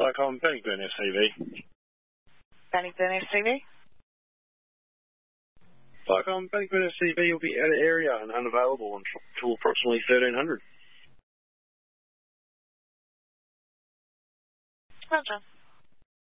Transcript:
Bannockburn SCV. Bannockburn SCV? Bannockburn SCV will be out of area and unavailable until approximately 1300. Well done.